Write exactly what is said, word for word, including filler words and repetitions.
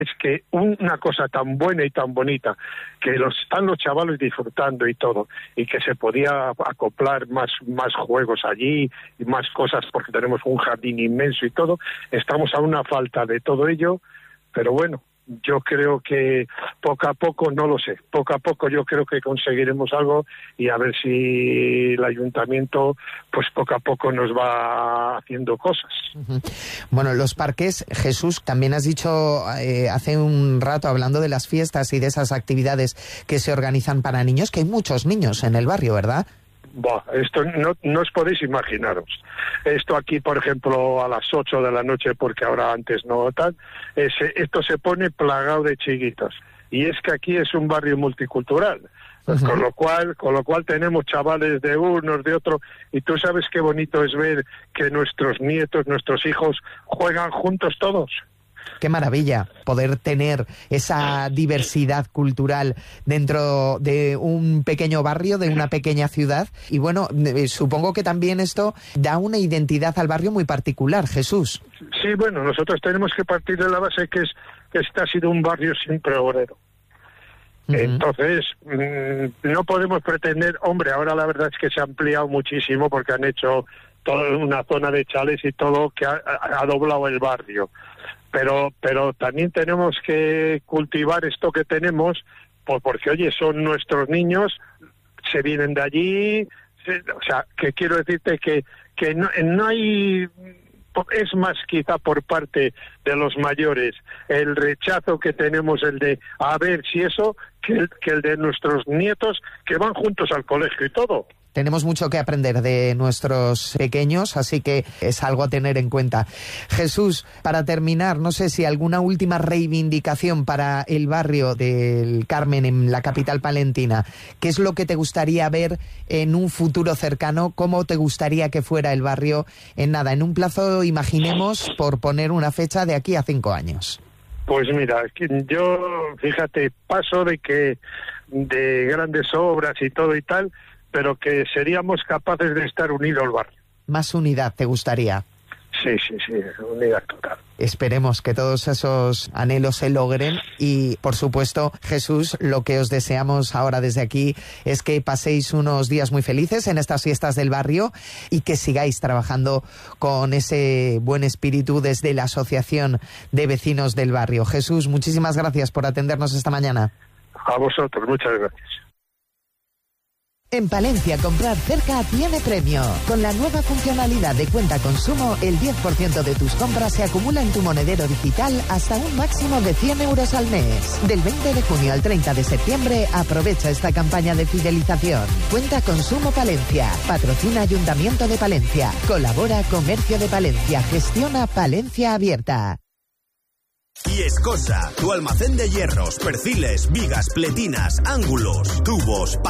es que una cosa tan buena y tan bonita, que los, están los chavales disfrutando y todo, y que se podía acoplar más, más juegos allí y más cosas porque tenemos un jardín inmenso y todo, estamos a una falta de todo ello, pero bueno, yo creo que poco a poco, no lo sé, poco a poco yo creo que conseguiremos algo y a ver si el ayuntamiento pues poco a poco nos va haciendo cosas. Uh-huh. Bueno, los parques, Jesús, también has dicho eh, hace un rato hablando de las fiestas y de esas actividades que se organizan para niños, que hay muchos niños en el barrio, ¿verdad? Buah, esto no, no os podéis imaginaros. Esto aquí, por ejemplo, a las ocho de la noche, porque ahora antes no tal, es, esto se pone plagado de chiquitos. Y es que aquí es un barrio multicultural. Uh-huh. Con lo cual, con lo cual tenemos chavales de unos, de otros, y tú sabes qué bonito es ver que nuestros nietos, nuestros hijos juegan juntos todos. Qué maravilla poder tener esa diversidad cultural dentro de un pequeño barrio, de una pequeña ciudad. Y bueno, eh, supongo que también esto da una identidad al barrio muy particular, Jesús. Sí, bueno, nosotros tenemos que partir de la base que es que este ha sido un barrio siempre obrero. Uh-huh. Entonces, mmm, no podemos pretender, hombre, ahora la verdad es que se ha ampliado muchísimo porque han hecho toda una zona de chales y todo que ha, ha doblado el barrio. Pero pero también tenemos que cultivar esto que tenemos, pues porque, oye, son nuestros niños, se vienen de allí, se, o sea, que quiero decirte que, que no, no hay... Es más quizá por parte de los mayores el rechazo que tenemos, el de a ver si eso, que el, que el de nuestros nietos que van juntos al colegio y todo. Tenemos mucho que aprender de nuestros pequeños, así que es algo a tener en cuenta. Jesús, para terminar, no sé si alguna última reivindicación para el barrio del Carmen en la capital palentina. ¿Qué es lo que te gustaría ver en un futuro cercano? ¿Cómo te gustaría que fuera el barrio en nada? En un plazo, imaginemos, por poner una fecha, de aquí a cinco años. Pues mira, yo, fíjate, paso de que de grandes obras y todo y tal, pero que seríamos capaces de estar unidos al barrio. Más unidad, ¿te gustaría? Sí, sí, sí, unidad total. Esperemos que todos esos anhelos se logren y, por supuesto, Jesús, lo que os deseamos ahora desde aquí es que paséis unos días muy felices en estas fiestas del barrio y que sigáis trabajando con ese buen espíritu desde la Asociación de Vecinos del Barrio. Jesús, muchísimas gracias por atendernos esta mañana. A vosotros, muchas gracias. En Palencia, comprar cerca tiene premio. Con la nueva funcionalidad de cuenta consumo, el diez por ciento de tus compras se acumula en tu monedero digital hasta un máximo de cien euros al mes. Del veinte de junio al treinta de septiembre, aprovecha esta campaña de fidelización. Cuenta Consumo Palencia. Patrocina Ayuntamiento de Palencia. Colabora Comercio de Palencia. Gestiona Palencia Abierta. Y Escosa, tu almacén de hierros, perfiles, vigas, pletinas, ángulos, tubos,